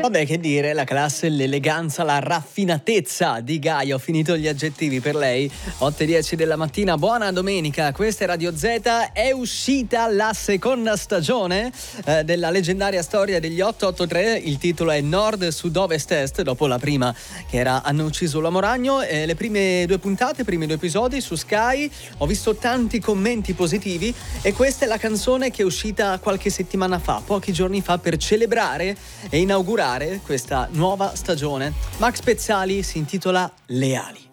Vabbè, che dire, la classe, l'eleganza, la raffinatezza di Gaia. Ho finito gli aggettivi per lei. 8:10 della mattina, buona domenica. Questa è Radio Z. È uscita la seconda stagione della leggendaria storia degli 883. Il titolo è Nord, Sud, Ovest, Est. Dopo la prima, che era Hanno ucciso l'uomo ragno. Le prime due puntate, i primi due episodi su Sky. Ho visto tanti commenti positivi. E questa è la canzone che è uscita qualche settimana fa, pochi giorni fa, per celebrare e inaugurare questa nuova stagione. Max Pezzali si intitola Leali.